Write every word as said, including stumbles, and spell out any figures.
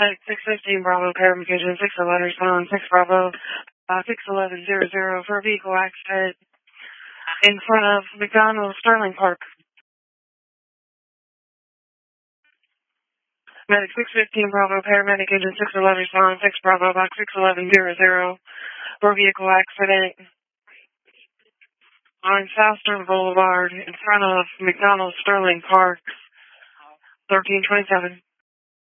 Medic six fifteen Bravo, paramedic agent six eleven, respond six Bravo, uh, six eleven zero zero for a vehicle accident in front of McDonald's Sterling Park. Medic six fifteen Bravo, paramedic agent six eleven, respond six Bravo, box six eleven zero zero for a vehicle accident on Southstern Boulevard in front of McDonald's Sterling Park, thirteen twenty-seven.